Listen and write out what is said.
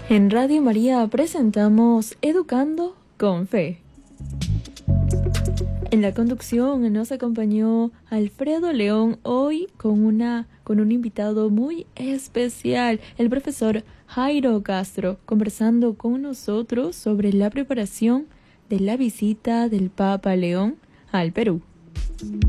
En Radio María presentamos Educando con Fe. En la conducción nos acompañó Alfredo León, hoy con un invitado muy especial, el profesor Jairo Castro, conversando con nosotros sobre la preparación de la visita del Papa León al Perú.